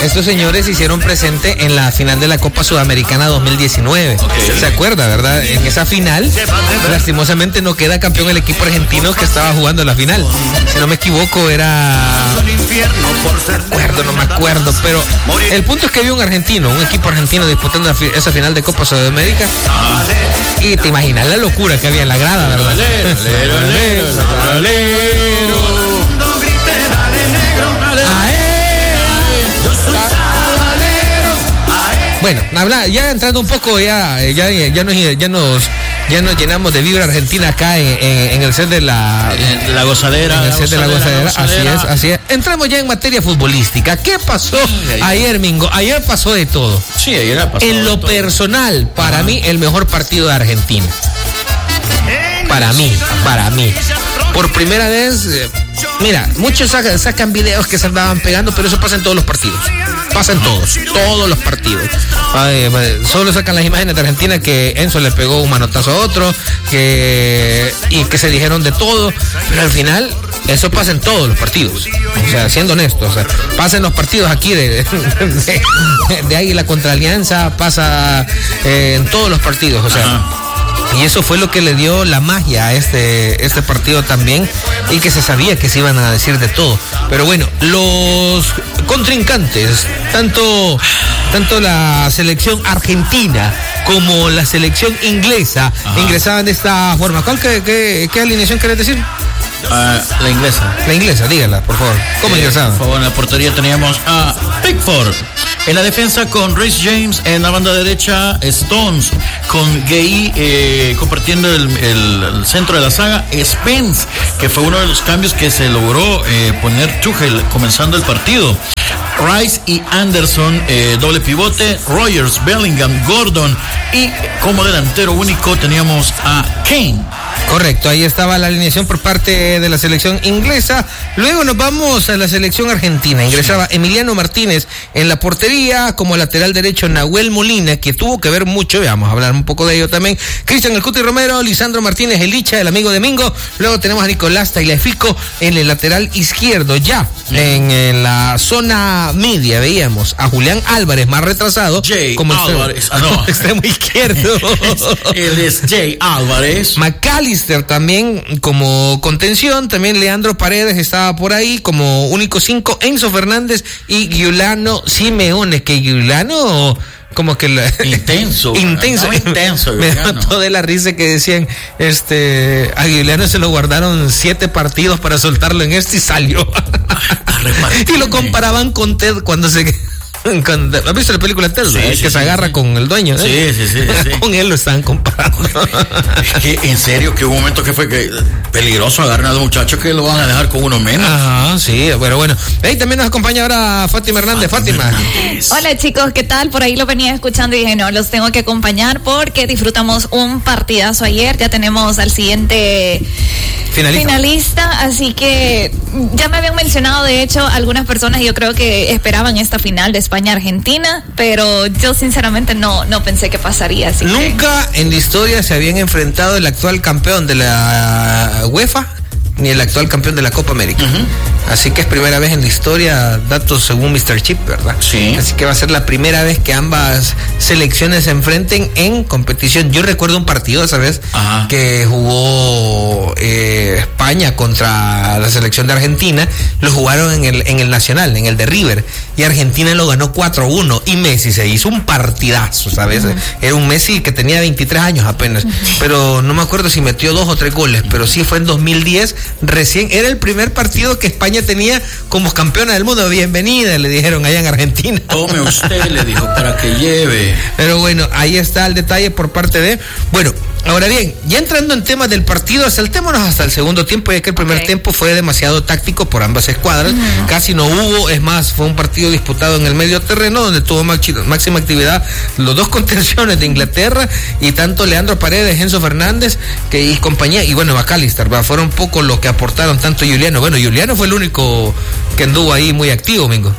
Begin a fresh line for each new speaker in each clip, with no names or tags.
estos señores se hicieron presente en la final de la Copa Sudamericana 2019. ¿Se acuerda, verdad? En esa final, lastimosamente no queda campeón el equipo argentino que estaba jugando la final. Si no me equivoco, era... No me acuerdo, pero el punto es que había un equipo argentino disputando esa final de Copa Sudamérica. Y te imaginas la locura que había en la grada, ¿verdad? Bueno, ya entrando un poco, ya nos llenamos de vibra argentina acá en el set de la
gozadera.
En el set de la gozadera, así es. Entramos ya en materia futbolística. ¿Qué pasó ayer, Mingo? Ayer pasó de todo.
Sí, ayer pasó.
En lo personal, para mí, el mejor partido de Argentina. Para mí. Por primera vez, mira, muchos sacan videos que se andaban pegando, pero eso pasa en todos los partidos. Pasa en todos los partidos. Solo sacan las imágenes de Argentina que Enzo le pegó un manotazo a otro, y que se dijeron de todo, pero al final eso pasa en todos los partidos. O sea, siendo honestos, pasa en los partidos aquí de Águila contra Alianza, pasa en todos los partidos, o sea. Y eso fue lo que le dio la magia a este partido también, y que se sabía que se iban a decir de todo. Pero bueno, los contrincantes, tanto la selección argentina como la selección inglesa, ingresaban de esta forma. ¿Qué alineación querés decir?
La inglesa.
La inglesa, dígala, por favor. ¿Cómo ingresaban?
Por favor, en la portería teníamos a Pickford. En la defensa con Reece James, en la banda derecha Stones, con Gay compartiendo el centro de la saga, Spence, que fue uno de los cambios que se logró poner Tuchel comenzando el partido. Rice y Anderson, doble pivote, Rogers, Bellingham, Gordon, y como delantero único teníamos a Kane.
Correcto, ahí estaba la alineación por parte de la selección inglesa. Luego nos vamos a la selección argentina. Ingresaba Emiliano Martínez en la portería, como lateral derecho Nahuel Molina, que tuvo que ver mucho, vamos a hablar un poco de ello también. Cristian El Cuti Romero, Lisandro Martínez El Licha, el amigo de Mingo. Luego tenemos a Nicolás Tagliafico en el lateral izquierdo. Ya en la zona media veíamos a Julián Álvarez, más retrasado, como
Álvarez.
extremo izquierdo.
Él es Jay Álvarez.
McAllister también como contención, también Leandro Paredes estaba por ahí como único 5, Enzo Fernández y Giuliano Simeone, que Giuliano como que intenso. Me mató de la risa que decían, a Giuliano se lo guardaron 7 partidos para soltarlo en y salió. Y lo comparaban con Ted cuando ¿has visto la película Ted? Sí, se agarra con el dueño.
Sí.
Con él lo estaban comparando.
Es que en serio que hubo un momento que fue peligroso agarrar a los muchachos que lo van a dejar con uno menos.
Ajá, sí, pero bueno. También nos acompaña ahora Fátima Hernández. Fátima.
Hola chicos, ¿qué tal? Por ahí lo venía escuchando y dije, no, los tengo que acompañar porque disfrutamos un partidazo ayer. Ya tenemos al siguiente finalista, así que ya me habían mencionado, de hecho, algunas personas, yo creo que esperaban esta final de España-Argentina, pero yo sinceramente no pensé que pasaría. Así
Nunca en la historia se habían enfrentado el actual campeón de la UEFA ni el actual campeón de la Copa América. Así que es primera vez en la historia, datos según Mr. Chip, ¿verdad?
Sí.
Así que va a ser la primera vez que ambas selecciones se enfrenten en competición. Yo recuerdo un partido, ¿sabes? Que jugó España contra la selección de Argentina. Lo jugaron en el Nacional, en el de River. Y Argentina lo ganó 4-1. Y Messi se hizo un partidazo, ¿sabes? Era un Messi que tenía 23 años apenas. Pero no me acuerdo si metió 2 o 3 goles. Pero sí fue en 2010. Recién era el primer partido que España tenía como campeona del mundo. Bienvenida, le dijeron allá en Argentina.
Tome usted, le dijo, para que lleve.
Pero bueno, ahí está el detalle por parte de... Bueno, ahora bien, ya entrando en temas del partido, saltémonos hasta el segundo tiempo, ya que el primer tiempo fue demasiado táctico por ambas escuadras. Casi no hubo, es más, fue un partido disputado en el medio terreno, donde tuvo máxima actividad los dos contenciones de Inglaterra, y tanto Leandro Paredes, Enzo Fernández y compañía, y bueno, McAllister, fueron poco lo que aportaron tanto Giuliano. Bueno, Giuliano fue el único que anduvo ahí muy activo, Mingo.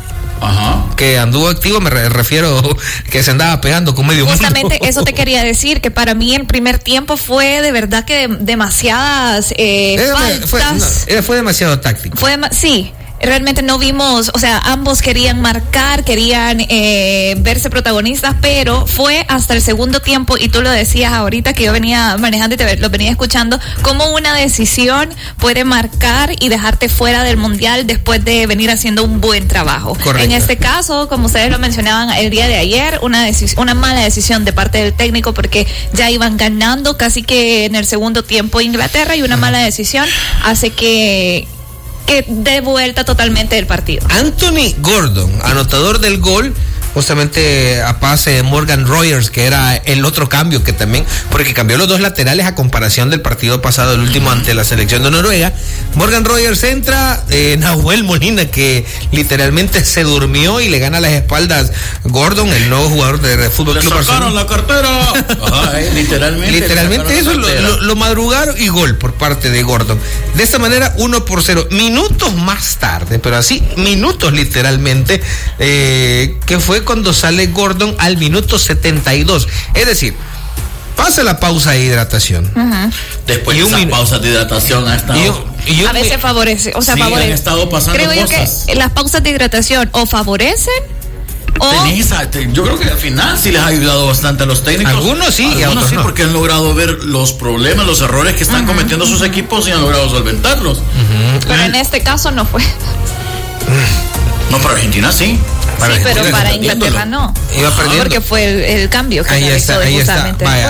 Que anduvo activo, me refiero que se andaba pegando con medio mundo.
Justamente eso te quería decir, que para mí el primer tiempo fue de verdad que demasiadas faltas.
Fue demasiado táctico.
Sí. realmente no vimos, o sea, ambos querían marcar, querían verse protagonistas, pero fue hasta el segundo tiempo, y tú lo decías ahorita que yo venía manejando y lo venía escuchando, cómo una decisión puede marcar y dejarte fuera del mundial después de venir haciendo un buen trabajo.
Correcto.
En este caso, como ustedes lo mencionaban el día de ayer, una mala decisión de parte del técnico, porque ya iban ganando casi que en el segundo tiempo Inglaterra, y una mala decisión hace que dé vuelta totalmente el partido.
Anthony Gordon, anotador del gol, justamente a pase de Morgan Rogers, que era el otro cambio que también, porque cambió los dos laterales a comparación del partido pasado, el último ante la selección de Noruega. Morgan Rogers entra, Nahuel Molina, que literalmente se durmió y le gana las espaldas Gordon, el nuevo jugador de Fútbol Club
Barcelona. Le sacaron la cartera. Ay,
literalmente eso lo madrugaron, y gol por parte de Gordon. De esta manera 1-0. Minutos más tarde, pero así, minutos literalmente, que fue cuando sale Gordon al minuto 72. Es decir, pasa la pausa de hidratación.
Después de esas pausas de hidratación ha estado...
a veces favorece, o sea,
sí,
favorece.
Han estado pasando
creo
cosas.
Yo que las pausas de hidratación o favorecen
yo creo que al final sí les ha ayudado bastante a los técnicos.
Algunos sí, y otros
sí,
no,
porque han logrado ver los problemas, los errores que están cometiendo sus equipos y han logrado solventarlos.
Pero en este caso no fue.
No, para Argentina sí.
Pero para Inglaterra no.
Iba perdiendo.
Porque fue el cambio que
ahí está. Vaya,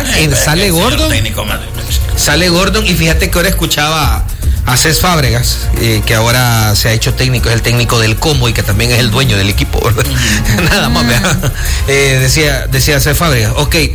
sale Gordon, y fíjate que ahora escuchaba a Cés Fábregas, que ahora se ha hecho técnico, es el técnico del Como y que también es el dueño del equipo, ¿verdad? Nada más, decía Cés Fábregas,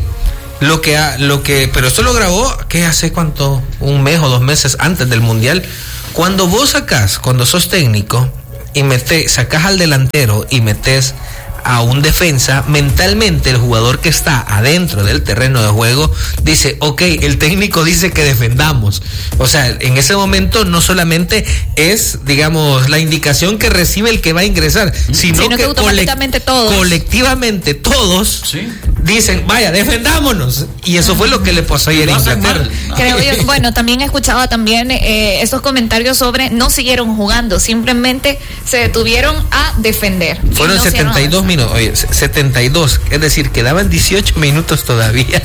pero esto lo grabó, ¿qué hace cuánto? Un mes o 2 meses antes del Mundial. Cuando sos técnico y sacás al delantero y metes a un defensa, mentalmente el jugador que está adentro del terreno de juego dice, ok, el técnico dice que defendamos. O sea, en ese momento no solamente es, digamos, la indicación que recibe el que va a ingresar, sino que
automáticamente
colectivamente todos dicen, vaya, defendámonos. Y eso fue lo que le pasó ayer a Inglaterra.
Creo yo, bueno, también escuchaba esos comentarios sobre no siguieron jugando, simplemente se detuvieron a defender.
Fueron 72 minutos, oye, 72, es decir, quedaban 18 minutos todavía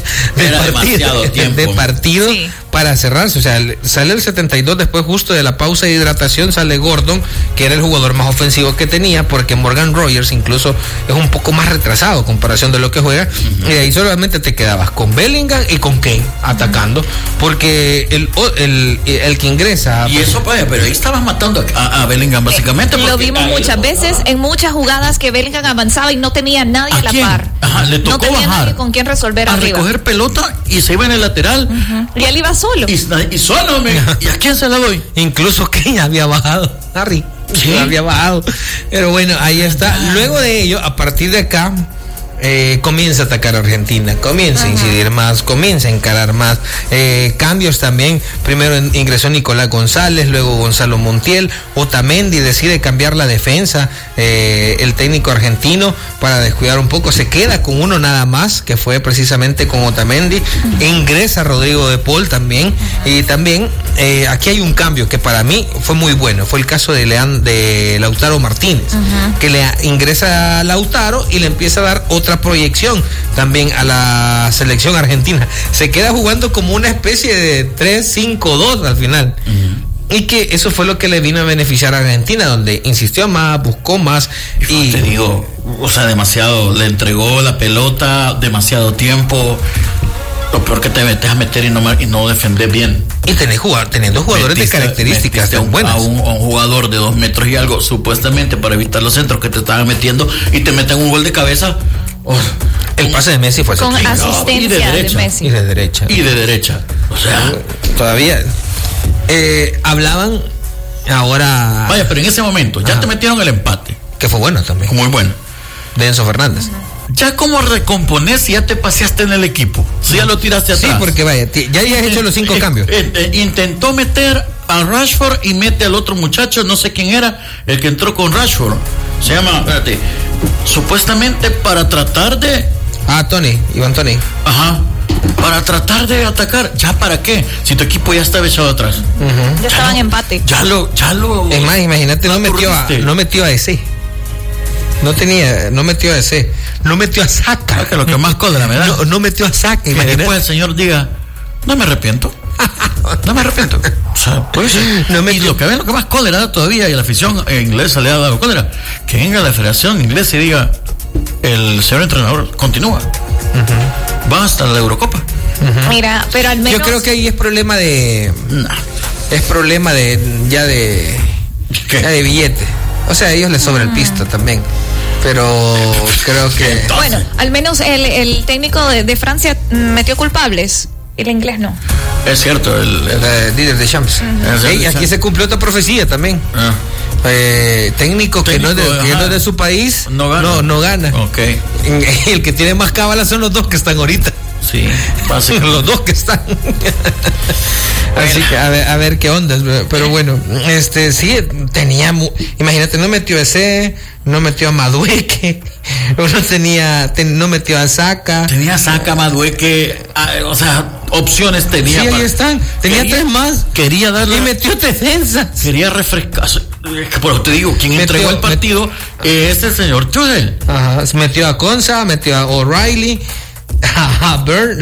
de partido sí, para cerrarse. O sea, sale el 72, después justo de la pausa de hidratación sale Gordon, que era el jugador más ofensivo que tenía, porque Morgan Rogers incluso es un poco más retrasado en comparación de lo que juega, y de ahí solamente te quedabas con Bellingham y con Kane atacando, porque el que ingresa...
Y eso, pero ahí estabas matando a Bellingham básicamente.
Lo vimos muchas veces, en muchas jugadas que Bellingham avanzaba y no tenía nadie a la par.
Le tocó
no tenía
bajar,
nadie con quien resolver arriba.
Recoger pelota y se iba en el lateral.
Y él iba solo.
Y solo, ¿y a quién se la doy?
Incluso Kane había bajado. Harry. Sí. Había bajado. Pero bueno, ahí está. Luego de ello, a partir de acá, comienza a atacar a Argentina, comienza a incidir más, comienza a encarar más, cambios también. Primero ingresó Nicolás González, luego Gonzalo Montiel. Otamendi decide cambiar la defensa, el técnico argentino, para descuidar un poco, se queda con uno nada más, que fue precisamente con Otamendi. Ingresa Rodrigo de Paul también, y también aquí hay un cambio que para mí fue muy bueno, fue el caso de Lautaro Martínez, que le ingresa a Lautaro y le empieza a dar otra proyección también a la selección argentina. Se queda jugando como una especie de 3-5-2 al final. Y que eso fue lo que le vino a beneficiar a Argentina, donde insistió más, buscó más.
Y te digo, o sea, demasiado, le entregó la pelota, demasiado tiempo. Lo peor que te metes a meter y no defender bien.
Y teniendo jugadores de características tan buenas.
A un jugador de 2 metros y algo, supuestamente para evitar los centros que te estaban metiendo, y te meten un gol de cabeza.
El pase de Messi fue
con asistencia de Messi.
Y de derecha.
O sea,
todavía hablaban ahora.
Vaya, pero en ese momento ya te metieron el empate,
que fue bueno también.
Muy bueno.
De Enzo Fernández.
Ya cómo recomponer si ya te paseaste en el equipo, si ya lo tiraste atrás.
Sí, porque vaya, ya habías hecho los 5 cambios.
Intentó meter a Rashford y mete al otro muchacho, no sé quién era, el que entró con Rashford. Se llama, supuestamente para tratar de...
Iván Toney.
Ajá. para tratar de atacar. ¿Ya para qué? Si tu equipo ya estaba echado atrás.
Ya estaban en empate.
Ya lo.
Es más, imagínate, no metió a ese. No metió a ese. No metió a Saka.
Que lo que más cólera me da.
No metió a Saka.
Y después el señor diga, no me arrepiento. No me arrepiento. O sea, pues, y lo que más cólera da todavía, y la afición inglesa le ha dado cólera, que venga la Federación Inglesa y diga, el señor entrenador continúa. Va hasta la Eurocopa.
Mira, pero al menos...
Yo creo que ahí es problema de... Es problema de billete. O sea, a ellos les sobra el pisto también. Pero creo que...
Bueno, al menos el técnico de Francia metió culpables. El inglés no.
Es cierto, el
líder de Champs. Y aquí se cumplió otra profecía también. Técnico que no es de su país no gana.
Okay.
El que tiene más cábala son los dos que están ahorita.
Sí, básicamente.
Los dos que están. Así que a ver qué onda. Pero bueno, sí, imagínate, no metió no metió a Madueque, no metió a Saka.
Tenía Saka, Madueque, o sea, opciones tenía.
Sí, ahí están. Tenía 3 más.
Quería darle.
Y metió defensa.
Quería refrescar. Pero te digo, quien entregó el partido es el señor Tuchel.
Ajá, metió a Konsa, metió a O'Reilly, a Burn.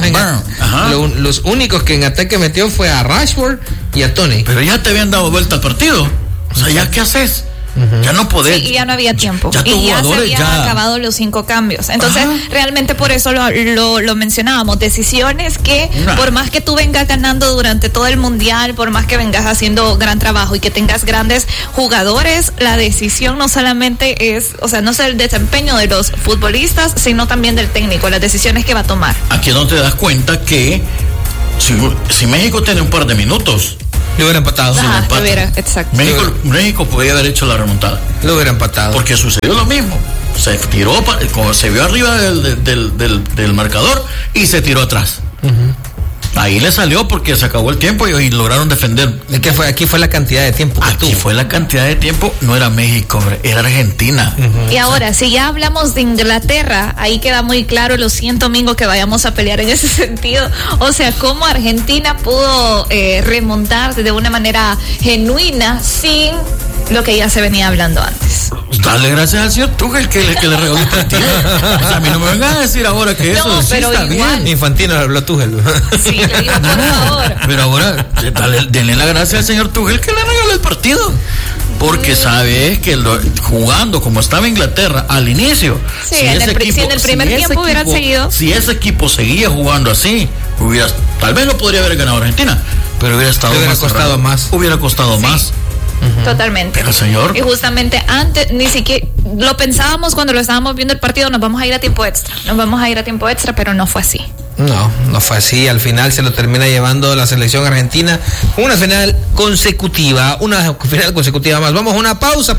Los únicos que en ataque metió fue a Rashford y a Tony.
Pero ya te habían dado vuelta al partido. O sea, ¿ya qué haces? Ya no podés.
Sí, y ya no había tiempo.
Y
ya se habían acabado los 5 cambios. Entonces, realmente por eso lo mencionábamos. Decisiones que, por más que tú vengas ganando durante todo el mundial, por más que vengas haciendo gran trabajo y que tengas grandes jugadores, la decisión no solamente es, o sea, no es el desempeño de los futbolistas, sino también del técnico, las decisiones que va a tomar.
Aquí es donde te das cuenta que si México tiene un par de minutos,
lo hubiera empatado.
Exacto.
México podía haber hecho la remontada.
Lo hubiera empatado.
Porque sucedió lo mismo. Se tiró, se vio arriba del marcador y se tiró atrás. Ahí le salió porque se acabó el tiempo y lograron defender.
Es que aquí fue la cantidad de tiempo.
Fue la cantidad de tiempo, no era México, era Argentina.
Y ahora, si ya hablamos de Inglaterra, ahí queda muy claro, lo siento, Mingo, que vayamos a pelear en ese sentido. O sea, cómo Argentina pudo remontar de una manera genuina sin lo que ya se venía hablando antes.
Dale gracias al señor Tuchel que le regaló el partido. O sea, a mí no me vengan a decir ahora que eso sí está bien.
Infantino habló Tuchel.
Sí, le digo, por favor.
Pero ahora, denle la gracia al señor Tuchel que le regaló el partido. Porque sabes que jugando como estaba Inglaterra al inicio,
sí, si en el primer tiempo hubieran seguido.
Si ese equipo seguía jugando así, tal vez no podría haber ganado Argentina, pero hubiera costado más.
Totalmente.
Pero señor.
Y justamente antes, ni siquiera lo pensábamos cuando lo estábamos viendo el partido, nos vamos a ir a tiempo extra, pero no fue así.
No fue así. Al final se lo termina llevando la selección argentina. Una final consecutiva más. Vamos a una pausa.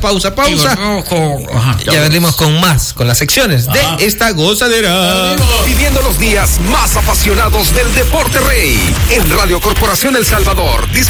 Ya venimos con más, con las secciones de esta gozadera.
Viviendo los días más apasionados del deporte rey. En Radio Corporación El Salvador.